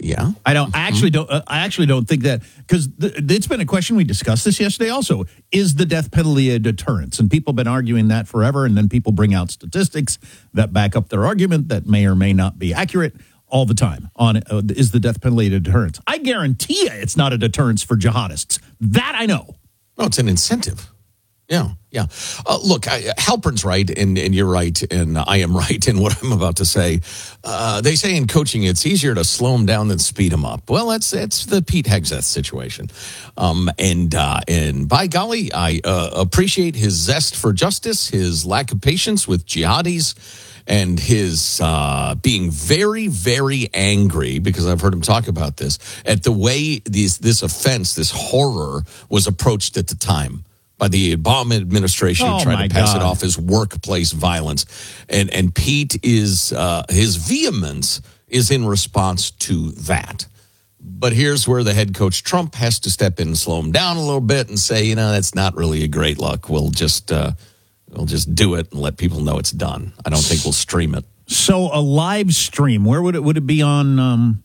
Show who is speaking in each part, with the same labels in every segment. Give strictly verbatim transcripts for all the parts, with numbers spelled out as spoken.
Speaker 1: Yeah,
Speaker 2: I don't. I actually don't. Uh, I actually don't think that, because th- it's been a question. We discussed this yesterday. Also, is the death penalty a deterrence? And people have been arguing that forever. And then people bring out statistics that back up their argument that may or may not be accurate all the time. On uh, is the death penalty a deterrence? I guarantee you, it's not a deterrence for jihadists. That I know.
Speaker 1: No, it's an incentive. Yeah, yeah. Uh, look, I, Halpern's right, and, and you're right, and I am right in what I'm about to say. Uh, they say in coaching it's easier to slow them down than speed them up. Well, that's that's the Pete Hegseth situation. Um, and, uh, and by golly, I uh, appreciate his zest for justice, his lack of patience with jihadis, and his uh, being very, very angry, because I've heard him talk about this, at the way these, this offense, this horror, was approached at the time by the Obama administration,
Speaker 2: oh
Speaker 1: who tried to pass
Speaker 2: God.
Speaker 1: it off as workplace violence. And and Pete is, uh, his vehemence is in response to that. But here's where the head coach, Trump, has to step in and slow him down a little bit and say, you know, that's not really a great look. We'll just, uh, we'll just do it and let people know it's done. I don't think we'll stream it.
Speaker 2: So a live stream, where would it, would it be on? Um,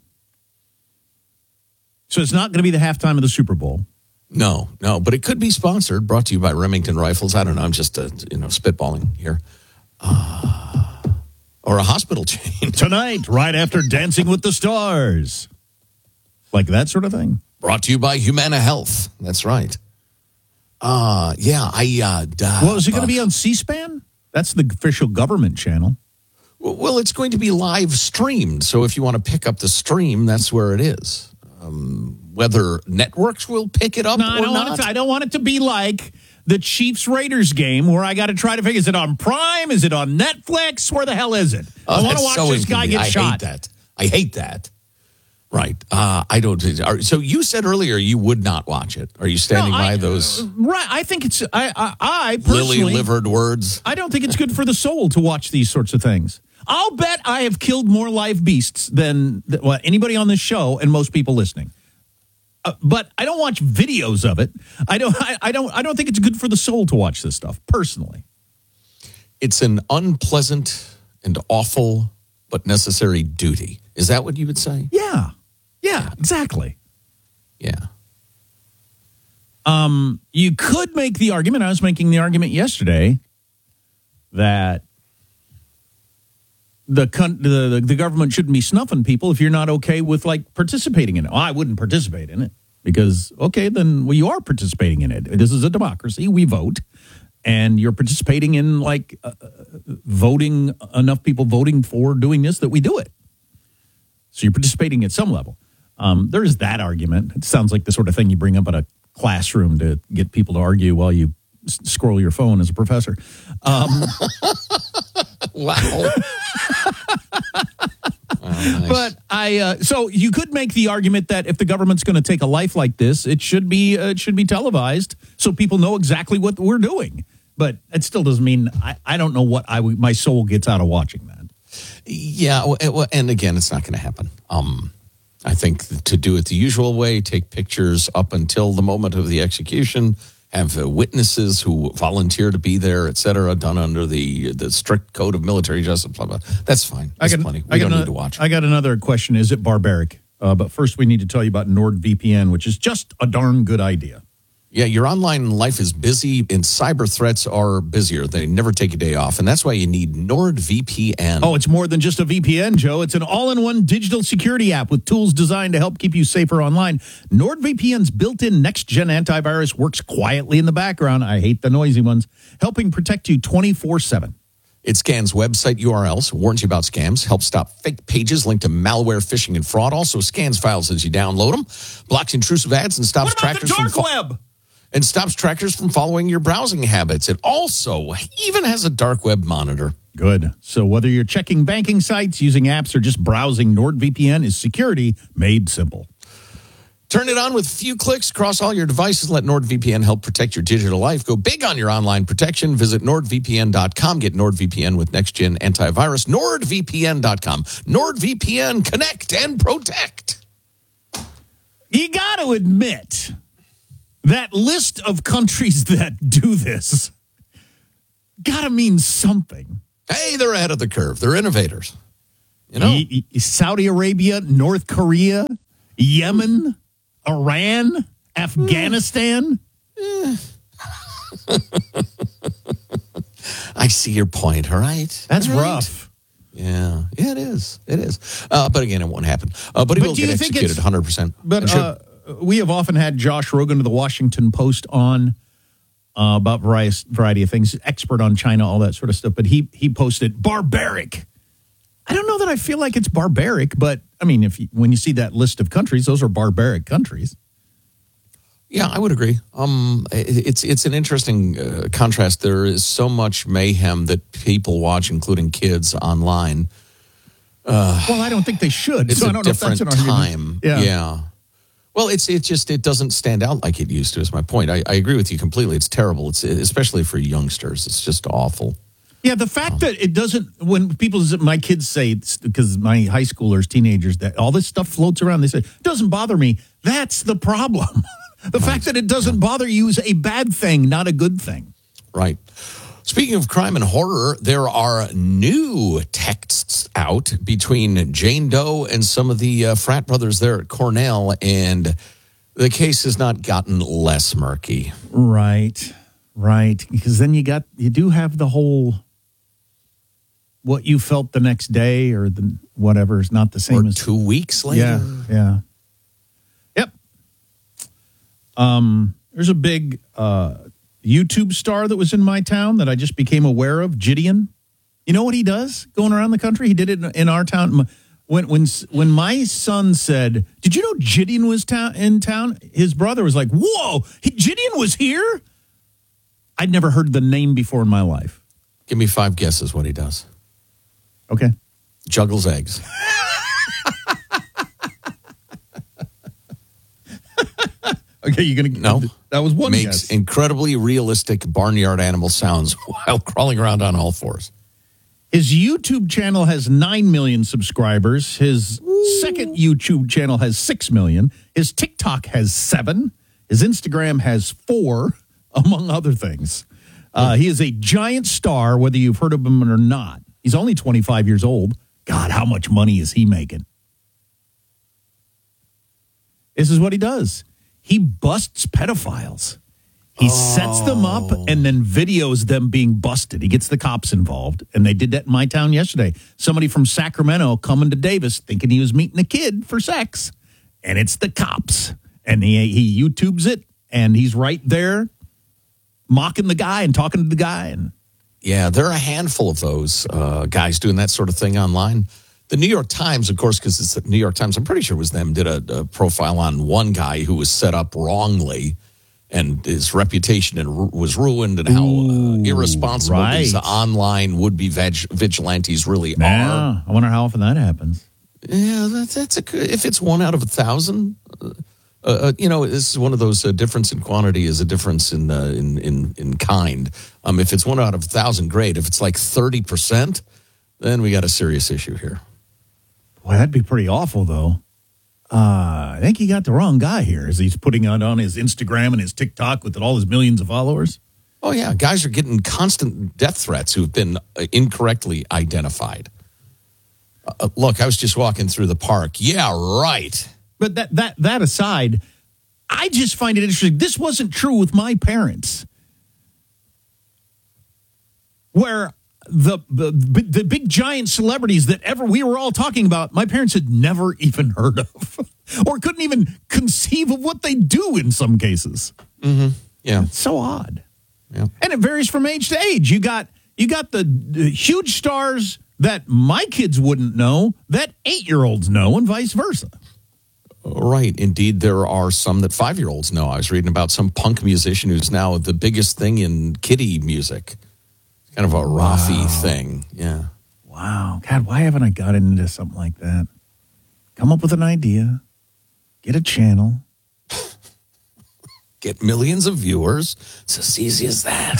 Speaker 2: so it's not going to be the halftime of the Super Bowl.
Speaker 1: No, no, but it could be sponsored, brought to you by Remington Rifles. I don't know. I'm just, uh, you know, spitballing here. Uh, or a hospital chain.
Speaker 2: Tonight, right after Dancing with the Stars. Like that sort of thing.
Speaker 1: Brought to you by Humana Health. That's right. Uh, yeah, I... Uh, duh,
Speaker 2: well, is it going to be on C-SPAN? That's the official government channel.
Speaker 1: Well, it's going to be live streamed. So if you want to pick up the stream, that's where it is. Um, whether networks will pick it up
Speaker 2: no,
Speaker 1: or
Speaker 2: I don't
Speaker 1: not.
Speaker 2: Want it to, I don't want it to be like the Chiefs-Raiders game where I got to try to figure, is it on Prime? Is it on Netflix? Where the hell is it?
Speaker 1: Oh,
Speaker 2: I want to watch
Speaker 1: so
Speaker 2: this guy get
Speaker 1: I
Speaker 2: shot.
Speaker 1: I hate that. I hate that. Right. Uh, I don't. So you said earlier you would not watch it. Are you standing
Speaker 2: no,
Speaker 1: by
Speaker 2: I,
Speaker 1: those?
Speaker 2: Right. I think it's, I, I, I personally.
Speaker 1: Lily-livered words?
Speaker 2: I don't think it's good for the soul to watch these sorts of things. I'll bet I have killed more live beasts than well, anybody on this show and most people listening. Uh, but I don't watch videos of it. I don't. I, I don't. I don't think it's good for the soul to watch this stuff. Personally,
Speaker 1: it's an unpleasant and awful but necessary duty. Is that what you would say?
Speaker 2: Yeah. Yeah. Exactly.
Speaker 1: Yeah.
Speaker 2: Um. You could make the argument. I was making the argument yesterday that the the the government shouldn't be snuffing people if you're not okay with like participating in it. Oh, I wouldn't participate in it because okay, then well, you are participating in it. This is a democracy. We vote, and you're participating in like uh, voting enough people voting for doing this that we do it. So you're participating at some level. Um, there's that argument. It sounds like the sort of thing you bring up at a classroom to get people to argue while you s- scroll your phone as a professor. Um,
Speaker 1: wow. Oh, nice.
Speaker 2: But I, uh, so you could make the argument that if the government's going to take a life like this, it should be uh, it should be televised so people know exactly what we're doing. But it still doesn't mean I, I don't know what I w- my soul gets out of watching that.
Speaker 1: Yeah, well, and again, it's not going to happen. Um, I think to do it the usual way, take pictures up until the moment of the execution, have uh, witnesses who volunteer to be there, et cetera, done under the the strict code of military justice, blah, blah. That's fine. That's
Speaker 2: I got,
Speaker 1: plenty. We
Speaker 2: I got
Speaker 1: don't
Speaker 2: an,
Speaker 1: need to watch.
Speaker 2: I got another question. Is it barbaric? Uh, but first, we need to tell you about NordVPN, which is just a darn good idea.
Speaker 1: Yeah, your online life is busy and cyber threats are busier. They never take a day off. And that's why you need NordVPN.
Speaker 2: Oh, it's more than just a V P N, Joe. It's an all-in-one digital security app with tools designed to help keep you safer online. NordVPN's built-in next-gen antivirus works quietly in the background. I hate the noisy ones, helping protect you twenty-four seven.
Speaker 1: It scans website U R Ls, warns you about scams, helps stop fake pages linked to malware, phishing, and fraud. Also scans files as you download them, blocks intrusive ads, and stops
Speaker 2: What about
Speaker 1: trackers
Speaker 2: the dark
Speaker 1: from fo-
Speaker 2: web?
Speaker 1: and stops trackers from following your browsing habits. It also even has a dark web monitor.
Speaker 2: Good. So whether you're checking banking sites, using apps, or just browsing, NordVPN is security made simple.
Speaker 1: Turn it on with a few clicks across all your devices. Let NordVPN help protect your digital life. Go big on your online protection. Visit nord V P N dot com. Get NordVPN with next-gen antivirus. nord V P N dot com. NordVPN, connect and protect.
Speaker 2: You got to admit, that list of countries that do this got to mean something.
Speaker 1: Hey, they're ahead of the curve. They're innovators. You know,
Speaker 2: Y- y- Saudi Arabia, North Korea, Yemen, Iran, Afghanistan.
Speaker 1: I see your point. All right,
Speaker 2: That's
Speaker 1: all right.
Speaker 2: rough.
Speaker 1: Yeah, yeah, it is. It is. Uh, but again, it won't happen. Uh, but he
Speaker 2: But
Speaker 1: will
Speaker 2: do
Speaker 1: get
Speaker 2: you think
Speaker 1: executed
Speaker 2: it's-
Speaker 1: one hundred percent.
Speaker 2: But uh, we have often had Josh Rogan of the Washington Post on uh, about various variety of things, expert on China, all that sort of stuff. But he he posted barbaric. I don't know that I feel like it's barbaric, but I mean, if you, when you see that list of countries, those are barbaric countries.
Speaker 1: Yeah, I would agree. Um, it- it's it's an interesting uh, contrast. There is so much mayhem that people watch, including kids, online.
Speaker 2: Uh, well, I don't think they should.
Speaker 1: It's
Speaker 2: so I
Speaker 1: a
Speaker 2: don't know if that's
Speaker 1: different
Speaker 2: an argument.
Speaker 1: time.
Speaker 2: Yeah.
Speaker 1: yeah. Well, it's it just it doesn't stand out like it used to. Is my point. I, I agree with you completely. It's terrible. It's especially for youngsters. It's just awful.
Speaker 2: Yeah, the fact that it doesn't, when people, my kids say, it's because my high schoolers, teenagers, that all this stuff floats around, they say, it doesn't bother me. That's the problem. The fact that it doesn't bother you is a bad thing, not a good thing.
Speaker 1: Right. Speaking of crime and horror, there are new texts out between Jane Doe and some of the uh, frat brothers there at Cornell, and the case has not gotten less murky.
Speaker 2: Right, right. Because then you got, you do have the whole, what you felt the next day or the whatever is not the same
Speaker 1: Or
Speaker 2: as
Speaker 1: two weeks later.
Speaker 2: Yeah, yeah. Yep. Um, there's a big uh, YouTube star that was in my town that I just became aware of, Gideon. You know what he does going around the country? He did it in, in our town. When when when my son said, "Did you know Gideon was ta- in town?" His brother was like, "Whoa, he, Gideon was here." I'd never heard the name before in my life.
Speaker 1: Give me five guesses what he does.
Speaker 2: Okay.
Speaker 1: Juggles eggs.
Speaker 2: Okay, you're gonna
Speaker 1: No.
Speaker 2: That was one
Speaker 1: Makes
Speaker 2: guess.
Speaker 1: incredibly realistic barnyard animal sounds while crawling around on all fours.
Speaker 2: His YouTube channel has nine million subscribers. His Ooh. second YouTube channel has six million. His TikTok has seven. His Instagram has four, among other things. Uh, he is a giant star, whether you've heard of him or not. He's only twenty-five years old. God, how much money is he making? This is what he does. He busts pedophiles. He oh. sets them up and then videos them being busted. He gets the cops involved. And they did that in my town yesterday. Somebody from Sacramento coming to Davis thinking he was meeting a kid for sex. And it's the cops. And he, he YouTubes it. And he's right there mocking the guy and talking to the guy. And
Speaker 1: yeah, there are a handful of those uh, guys doing that sort of thing online. The New York Times, of course, because it's the New York Times, I'm pretty sure it was them, did a, a profile on one guy who was set up wrongly and his reputation and was ruined and how
Speaker 2: Ooh,
Speaker 1: uh, irresponsible
Speaker 2: right.
Speaker 1: these online would-be veg- vigilantes really
Speaker 2: yeah,
Speaker 1: are.
Speaker 2: I wonder how often that happens.
Speaker 1: Yeah, that's, that's a good, if it's one out of a thousand, uh, uh, you know, this is one of those uh, difference in quantity is a difference in, uh, in, in, in kind. Um, if it's one out of a thousand, great. If it's like thirty percent, then we got a serious issue here.
Speaker 2: Boy, that'd be pretty awful, though. Uh, I think he got the wrong guy here as he's putting it on his Instagram and his TikTok with all his millions of followers.
Speaker 1: Oh, yeah. Guys are getting constant death threats who've been uh, incorrectly identified. Uh, look, I was just walking through the park. Yeah, right.
Speaker 2: But that, that, that aside, I just find it interesting. This wasn't true with my parents. Where the, the the big giant celebrities that ever we were all talking about, my parents had never even heard of or couldn't even conceive of what they do in some cases.
Speaker 1: Mm-hmm. Yeah.
Speaker 2: It's so odd.
Speaker 1: Yeah.
Speaker 2: And it varies from age to age. You got you got the, the huge stars that my kids wouldn't know that eight-year-olds know and vice versa.
Speaker 1: Right. Indeed, there are some that five-year-olds know. I was reading about some punk musician who's now the biggest thing in kiddie music. Kind of a Rafi wow. thing. Yeah.
Speaker 2: Wow. God, why haven't I gotten into something like that? Come up with an idea. Get a channel.
Speaker 1: Get millions of viewers. It's as easy as that.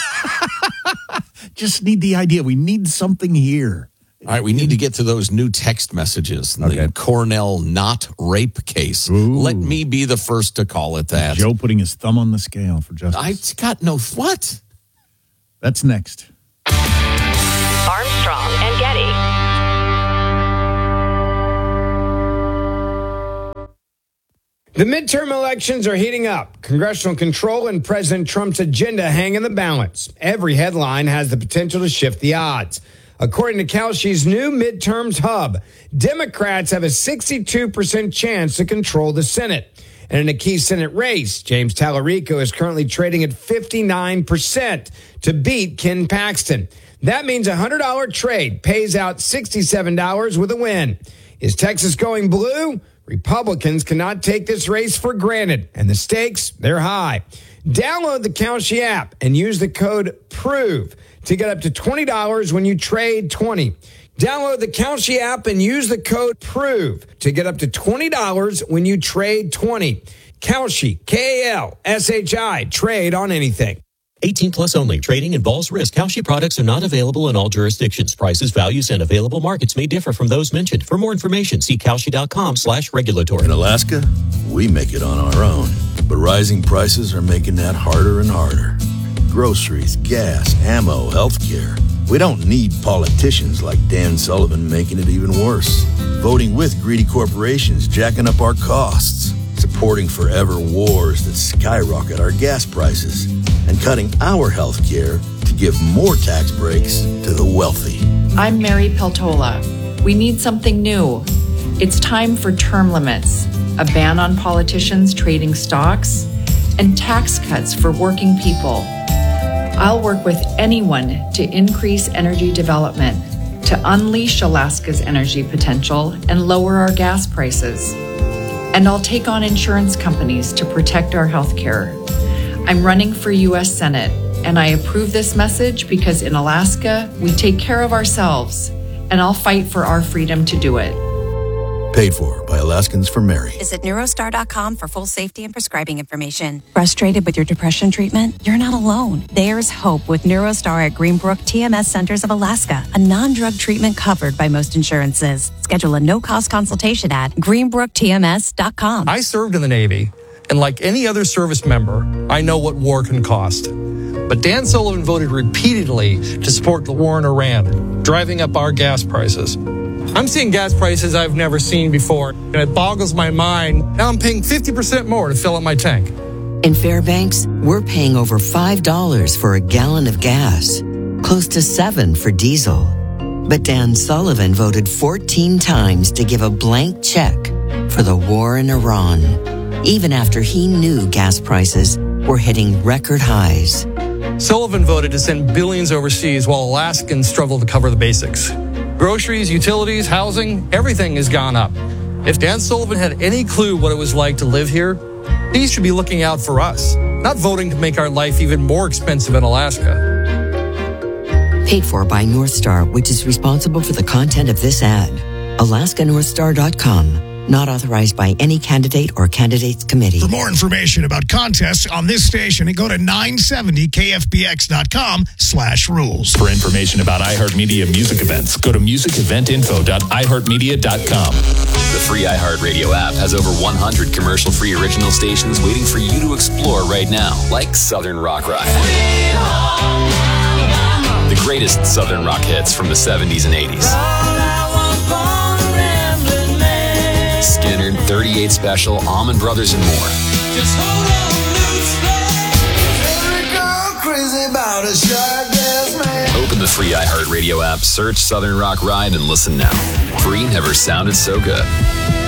Speaker 2: Just need the idea. We need something here.
Speaker 1: All right, we need to get to those new text messages.
Speaker 2: Okay.
Speaker 1: The Cornell not rape case.
Speaker 2: Ooh.
Speaker 1: Let me be the first to call it that.
Speaker 2: Joe putting his thumb on the scale for justice.
Speaker 1: I got no... What?
Speaker 2: That's next.
Speaker 3: Armstrong and Getty. The midterm elections are heating up. Congressional control and President Trump's agenda hang in the balance. Every headline has the potential to shift the odds. According to Kalshi's new midterms hub, Democrats have a sixty-two percent chance to control the Senate. And in a key Senate race, James Tallarico is currently trading at fifty-nine percent to beat Ken Paxton. That means a one hundred dollars trade pays out sixty-seven dollars with a win. Is Texas going blue? Republicans cannot take this race for granted, and the stakes, they're high. Download the Kalshi app and use the code PROVE to get up to twenty dollars when you trade twenty. Download the Kalshi app and use the code PROVE to get up to twenty dollars when you trade twenty. Kalshi, K A L S H I, trade on anything.
Speaker 4: eighteen plus only. Trading involves risk. Kalshi products are not available in all jurisdictions. Prices, values, and available markets may differ from those mentioned. For more information, see Kalshi.com slash regulatory.
Speaker 5: In Alaska, we make it on our own. But rising prices are making that harder and harder. Groceries, gas, ammo, healthcare. We don't need politicians like Dan Sullivan making it even worse. Voting with greedy corporations jacking up our costs. Supporting forever wars that skyrocket our gas prices. And cutting our health care to give more tax breaks to the wealthy.
Speaker 6: I'm Mary Peltola. We need something new. It's time for term limits, a ban on politicians trading stocks, and tax cuts for working people. I'll work with anyone to increase energy development, to unleash Alaska's energy potential and lower our gas prices. And I'll take on insurance companies to protect our health care. I'm running for U S Senate, and I approve this message because in Alaska, we take care of ourselves, and I'll fight for our freedom to do it.
Speaker 5: Paid for by Alaskans for Mary.
Speaker 7: Visit Neurostar dot com for full safety and prescribing information. Frustrated with your depression treatment? You're not alone. There's hope with Neurostar at Greenbrook T M S Centers of Alaska, a non-drug treatment covered by most insurances. Schedule a no-cost consultation at Greenbrook T M S dot com.
Speaker 8: I served in the Navy, and like any other service member, I know what war can cost. But Dan Sullivan voted repeatedly to support the war in Iran, driving up our gas prices. I'm seeing gas prices I've never seen before, and it boggles my mind. Now I'm paying fifty percent more to fill up my tank.
Speaker 9: In Fairbanks, we're paying over five dollars for a gallon of gas, close to seven dollars for diesel. But Dan Sullivan voted fourteen times to give a blank check for the war in Iran, even after he knew gas prices were hitting record highs.
Speaker 8: Sullivan voted to send billions overseas while Alaskans struggle to cover the basics. Groceries, utilities, housing, everything has gone up. If Dan Sullivan had any clue what it was like to live here, he should be looking out for us, not voting to make our life even more expensive in Alaska.
Speaker 9: Paid for by North Star, which is responsible for the content of this ad. Alaska North Star dot com. Not authorized by any candidate or candidates committee.
Speaker 10: For more information about contests on this station, go to nine seventy K F B X dot com slash rules.
Speaker 11: For information about iHeartMedia music events, go to music event info dot i heart media dot com.
Speaker 12: The free iHeartRadio app has over one hundred commercial-free original stations waiting for you to explore right now, like Southern Rock Ride. The greatest Southern rock hits from the seventies and eighties. Skinner, thirty-eight Special, Allman Brothers, and more. Just hold on, crazy about a shark, yes, man. Open the free iHeartRadio app, search Southern Rock Ride, and listen now. Free never sounded so good.